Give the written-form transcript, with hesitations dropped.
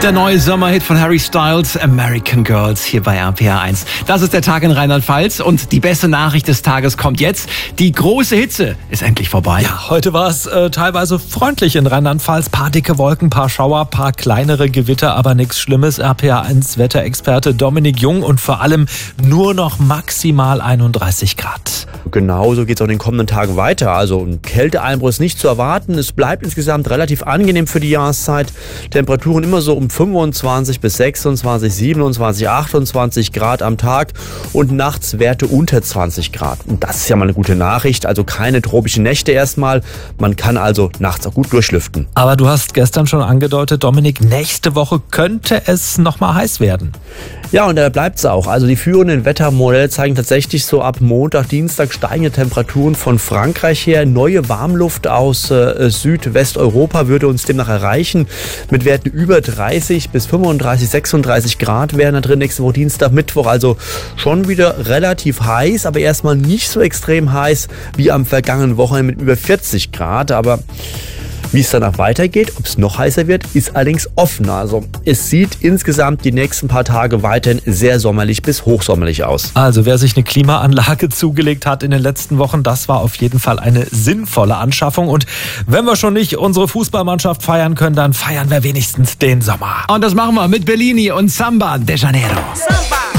Der neue Sommerhit von Harry Styles, American Girls, hier bei RPR 1. Das ist der Tag in Rheinland-Pfalz und die beste Nachricht des Tages kommt jetzt. Die große Hitze ist endlich vorbei. Ja, heute war es teilweise freundlich in Rheinland-Pfalz. Paar dicke Wolken, paar Schauer, paar kleinere Gewitter, aber nichts Schlimmes. RPR 1 Wetterexperte Dominik Jung und vor allem nur noch maximal 31 Grad. Genauso geht es auch in den kommenden Tagen weiter. Also ein Kälteeinbruch ist nicht zu erwarten. Es bleibt insgesamt relativ angenehm für die Jahreszeit. Temperaturen immer so um 25 bis 26, 27, 28 Grad am Tag und nachts Werte unter 20 Grad. Und das ist ja mal eine gute Nachricht. Also keine tropischen Nächte erstmal. Man kann also nachts auch gut durchlüften. Aber du hast gestern schon angedeutet, Dominik, nächste Woche könnte es nochmal heiß werden. Ja, und da bleibt es auch. Also die führenden Wettermodelle zeigen tatsächlich so ab Montag, Dienstag steigende Temperaturen von Frankreich her. Neue Warmluft aus Südwesteuropa würde uns demnach erreichen. Mit Werten über 30 bis 35, 36 Grad wären da drin nächste Woche Dienstag, Mittwoch. Also schon wieder relativ heiß, aber erstmal nicht so extrem heiß wie am vergangenen Wochenende mit über 40 Grad. Aber wie es danach weitergeht, ob es noch heißer wird, ist allerdings offen. Also es sieht insgesamt die nächsten paar Tage weiterhin sehr sommerlich bis hochsommerlich aus. Also wer sich eine Klimaanlage zugelegt hat in den letzten Wochen, das war auf jeden Fall eine sinnvolle Anschaffung. Und wenn wir schon nicht unsere Fußballmannschaft feiern können, dann feiern wir wenigstens den Sommer. Und das machen wir mit Bellini und Samba de Janeiro. Samba.